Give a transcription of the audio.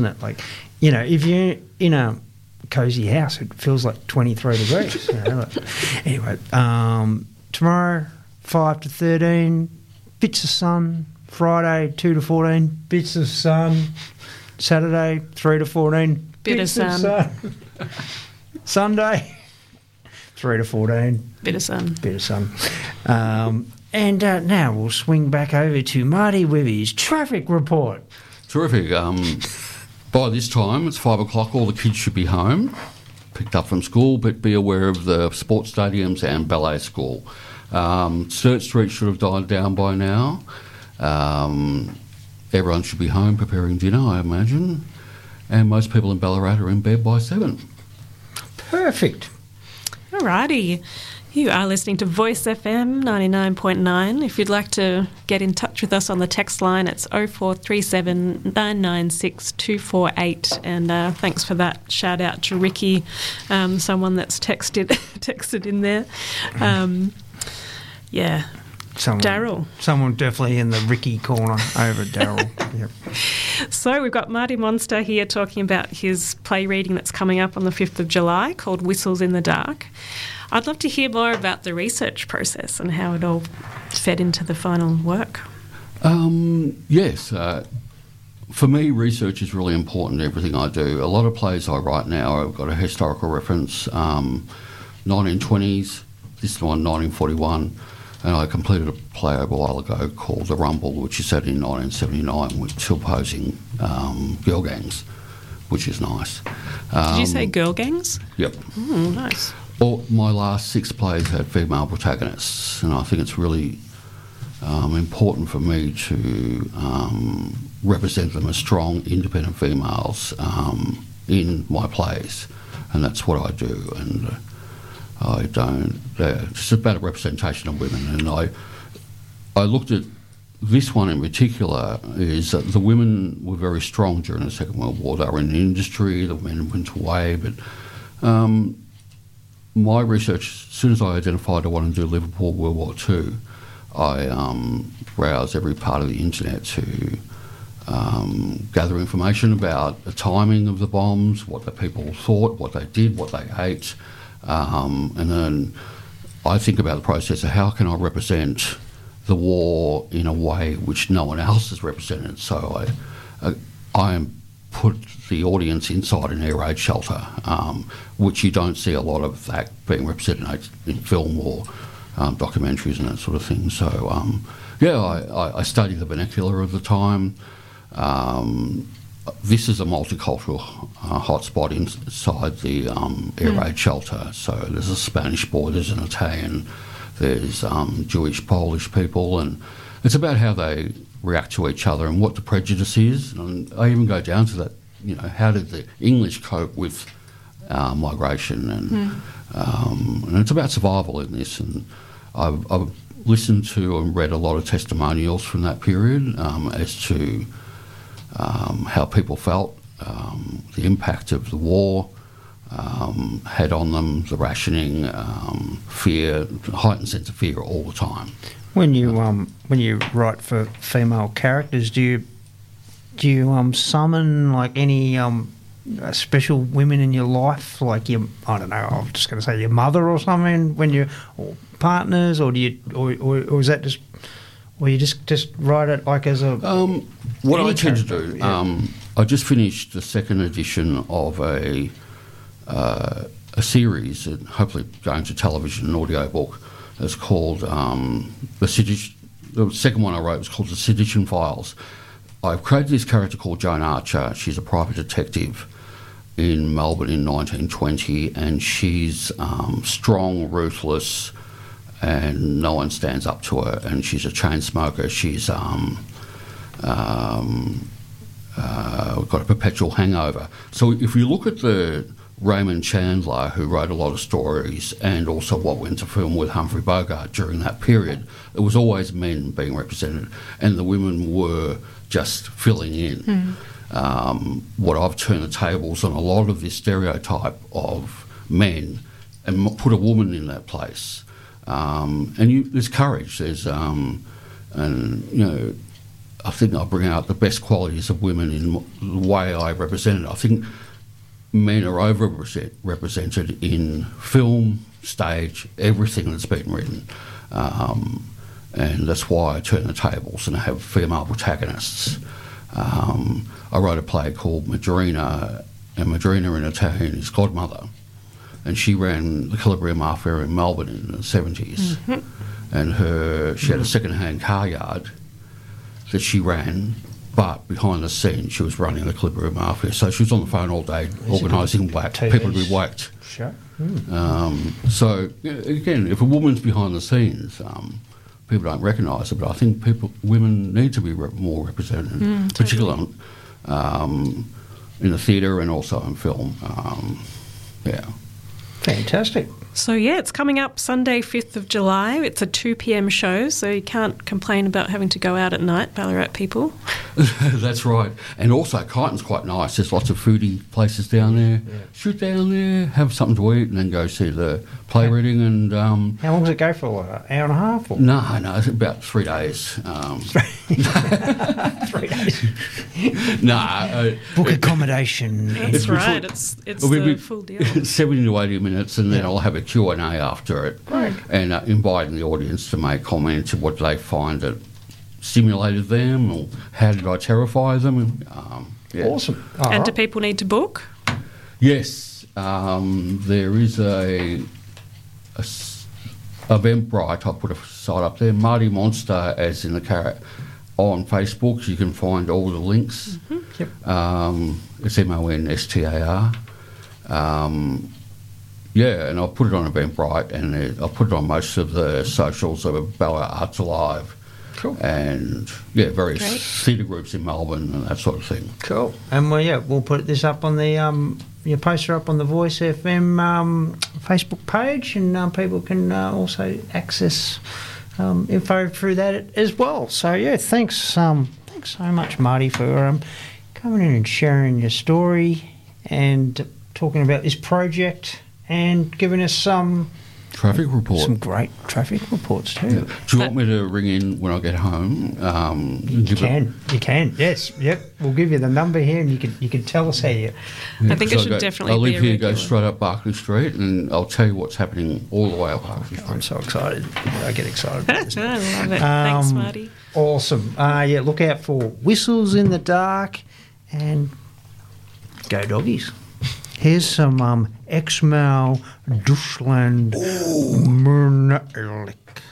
Like, if you're in a cosy house, it feels like 23 degrees. Anyway, tomorrow 5 to 13, bits of sun. Friday 2 to 14, bits of sun. Saturday 3 to 14, bit of sun. Sunday 3 to 14, bit of sun. And now we'll swing back over to Marty Webby's traffic report. Terrific. By this time, it's 5 o'clock, all the kids should be home, picked up from school, but be aware of the sports stadiums and ballet school. Sturt Street should have died down by now. Everyone should be home preparing dinner, I imagine. And most people in Ballarat are in bed by 7. Perfect. Alrighty. You are listening to Voice FM 99.9. If you'd like to get in touch with us on the text line, it's 0437 996 248. And thanks for that. Shout out to Ricky, someone that's texted in there. Yeah. Daryl. Someone definitely in the Ricky corner over Daryl. Yep. So we've got Marty Monster here talking about his play reading that's coming up on the 5th of July called Whistles in the Dark. I'd love to hear more about the research process and how it all fed into the final work. Yes. For me, research is really important to everything I do. A lot of plays I write now, I've got a historical reference, 1920s, this one 1941, and I completed a play a while ago called The Rumble, which is set in 1979 with two opposing girl gangs, which is nice. Did you say girl gangs? Yep. Nice. Well, my last 6 plays had female protagonists, and I think it's really important for me to represent them as strong, independent females in my plays, and that's what I do. And I don't. It's about a representation of women, and I looked at this one in particular. Is that the women were very strong during the Second World War. They were in the industry. The men went away, but my research, as soon as I identified I wanted to do Liverpool World War II, I browsed every part of the internet to gather information about the timing of the bombs, what the people thought, what they did, what they ate, and then I think about the process of how can I represent the war in a way which no one else has represented. So I put the audience inside an air raid shelter, which you don't see a lot of that being represented in film or documentaries and that sort of thing. So, I studied the vernacular of the time. This is a multicultural hotspot inside the air raid shelter. So there's a Spanish boy, there's an Italian, there's Jewish, Polish people, and it's about how they react to each other and what the prejudice is. And I even go down to that, how did the English cope with migration? And it's about survival in this. And I've listened to and read a lot of testimonials from that period as to how people felt, the impact of the war had on them, the rationing, fear, heightened sense of fear all the time. When you write for female characters, do you summon like any special women in your life, like your, I don't know, I'm just going to say your mother or something, or partners, or do you, or is that just, or you just write it like as a what I tend to do, I just finished the second edition of a series, and hopefully going to television, an audiobook. It's called the second one I wrote was called The Sedition Files. I've created this character called Joan Archer. She's a private detective in Melbourne in 1920, and she's strong, ruthless, and no one stands up to her. And she's a chain smoker. She's got a perpetual hangover. So if you look at the Raymond Chandler, who wrote a lot of stories, and also what went to film with Humphrey Bogart during that period, it was always men being represented, and the women were just filling in. What I've turned the tables on a lot of this stereotype of men and put a woman in that place. And there's courage. There's I think I bring out the best qualities of women in the way I represent it. I think men are overrepresented in film, stage, everything that's been written. And that's why I turn the tables and have female protagonists. I wrote a play called Madrina, and Madrina in Italian is godmother. And she ran the Calabria Mafia in Melbourne in the 70s. And she had a second-hand car yard that she ran, but behind the scenes she was running the Calabria Mafia. So she was on the phone all day organising people to be whacked. Sure. So, again, if a woman's behind the scenes, people don't recognise it, but I think women need to be more represented, particularly in the theatre and also in film. Fantastic. So, yeah, it's coming up Sunday, 5th of July. It's a 2 p.m. show, so you can't complain about having to go out at night, Ballarat people. That's right. And also, Kyneton's quite nice. There's lots of foodie places down there. Yeah. Shoot down there, have something to eat, and then go see the play reading. And how long does it go for? An hour and a half? Or? No, it's about 3 days. 3 days. No. Book accommodation. That's right. It's the full deal. 70 to 80 minutes, and then I'll have a Q&A after it. Right. And inviting the audience to make comments of what they find that stimulated them, or how did I terrify them. Awesome. And do people need to book? Yes. There is a Eventbrite. I'll put a site up there, Marty Monster, as in the carrot, on Facebook. You can find all the links. Yep. It's MONSTAR. And I'll put it on Eventbrite, and I'll put it on most of the socials of Ballarat Arts Alive. Cool. And, various theatre groups in Melbourne and that sort of thing. Cool. And, we'll put this up on the, your poster up on the Voice FM Facebook page, and people can also access info through that as well. So, thanks so much, Marty, for coming in and sharing your story and talking about this project and giving us some traffic report. Some great traffic reports too. Yeah. Do you want me to ring in when I get home? You can. Yes. Yep. We'll give you the number here, and you can tell us how you. I think it should definitely. I'll be live here, go straight up Barclay Street, and I'll tell you what's happening all the way up Barclay Street. I'm so excited. I get excited about this. I love it. Thanks, Marty. Awesome. Look out for Whistles in the Dark, and go doggies. Here's some Exmal Deutschland Murnalik.